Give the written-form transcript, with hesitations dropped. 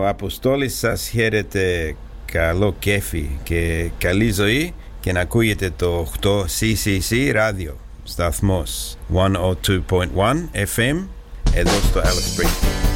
Αποστόλης σας χαίρετε. Καλό κέφι και καλή ζωή και να ακούγεται το 8 CCC ράδιο σταθμός 102.1 FM εδώ στο Alice Springs.